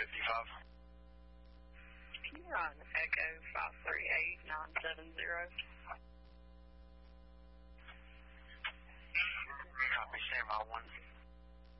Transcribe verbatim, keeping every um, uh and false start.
fifty-five. You're on Echo five three eight nine seven zero. Copy, stand by one.